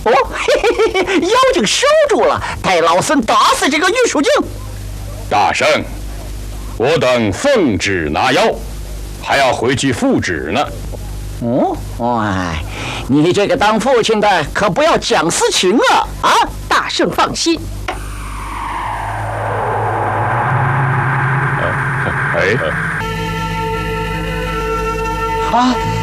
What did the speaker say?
哦，嘿嘿嘿，妖精收住了，带老孙打死这个玉树精！ 大圣，我等奉旨拿妖，还要回去复旨呢。 哦，哎，你这个当父亲的可不要讲私情啊！啊， 大圣放心。 哎， 啊！